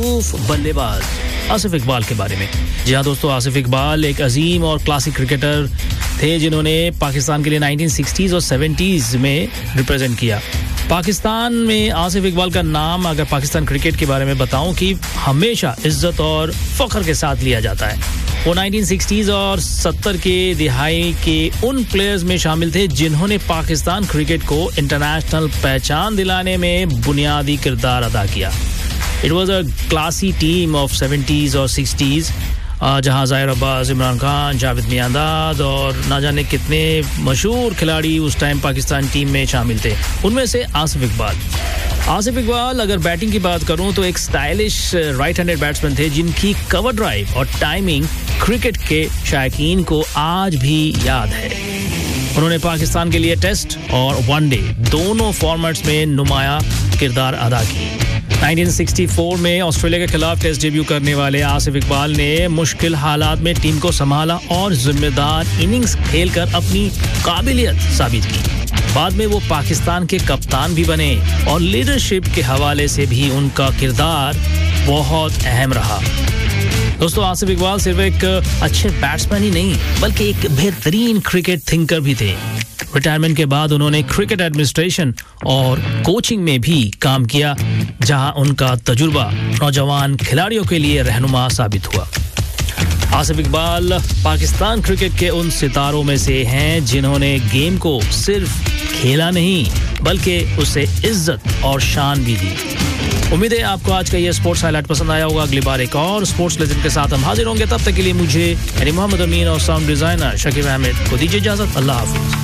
मारूफ बल्लेबाज आसिफ इकबाल के बारे में। जी हाँ दोस्तों, आसिफ इकबाल एक अजीम और क्लासिक क्रिकेटर थे जिन्होंने पाकिस्तान के लिए 1960s और 70s में रिप्रेजेंट किया। पाकिस्तान में आसिफ इकबाल का नाम अगर पाकिस्तान क्रिकेट के बारे में बताऊं कि हमेशा इज्जत और फख्र के साथ लिया जाता है। वो 1960s और 70 के दिहाई के उन प्लेयर्स में शामिल थे जिन्होंने पाकिस्तान क्रिकेट को इंटरनेशनल पहचान दिलाने में बुनियादी किरदार अदा किया। It was a classy team of 70s और 60s जहां ज़ाहिर अब्बास, इमरान खान, जावेद मियांदाद और ना जाने कितने मशहूर खिलाड़ी उस टाइम पाकिस्तान टीम में शामिल थे। उनमें से आसिफ इकबाल अगर बैटिंग की बात करूं तो एक स्टाइलिश राइट हैंडेड बैट्समैन थे जिनकी कवर ड्राइव और टाइमिंग क्रिकेट के शायकीन को आज भी याद है। उन्होंने पाकिस्तान के लिए टेस्ट और वनडे दोनों फॉर्मेट्स में नुमाया किरदार अदा की। 1964 में ऑस्ट्रेलिया के खिलाफ टेस्ट डेब्यू करने वाले आसिफ इकबाल ने मुश्किल हालात में टीम को संभाला और जिम्मेदार इनिंग्स खेलकर अपनी काबिलियत साबित की। बाद में वो पाकिस्तान के कप्तान भी बने और लीडरशिप के हवाले से भी उनका किरदार बहुत अहम रहा। दोस्तों, आसिफ इकबाल सिर्फ एक अच्छे बैट्समैन ही नहीं बल्कि एक बेहतरीन क्रिकेट थिंकर भी थे। रिटायरमेंट के बाद उन्होंने क्रिकेट एडमिनिस्ट्रेशन और कोचिंग में भी काम किया, जहां उनका तजुर्बा नौजवान खिलाड़ियों के लिए रहनुमा साबित हुआ। आसिफ इकबाल पाकिस्तान क्रिकेट के उन सितारों में से हैं जिन्होंने गेम को सिर्फ खेला नहीं बल्कि उसे इज्जत और शान भी दी। उम्मीद है आपको आज का ये स्पोर्ट्स हाईलाइट पसंद आया होगा। अगली बार एक और स्पोर्ट्स लेजेंड के साथ हम हाजिर होंगे। तब तक के लिए मुझे यानी मोहम्मद अमीन और साउंड डिजाइनर शकीब अहमद को दीजिए इजाजत। अल्लाह हाफिज।